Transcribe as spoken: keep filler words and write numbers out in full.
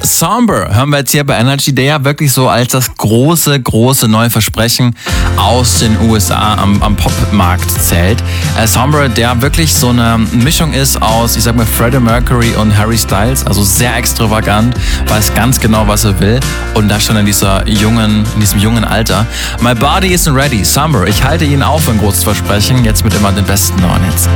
Somber hören wir jetzt hier bei Energy, der ja wirklich so als das große, große neue Versprechen aus den U S A am, am Popmarkt zählt. Äh, Somber, der wirklich so eine Mischung ist aus, ich sag mal, Freddie Mercury und Harry Styles, also sehr extravagant, weiß ganz genau, was er will und das schon in dieser jungen, in diesem jungen Alter. My Body Isn't Ready, Somber, ich halte ihn auf, ein großes Versprechen, jetzt mit immer den besten neuen Hits.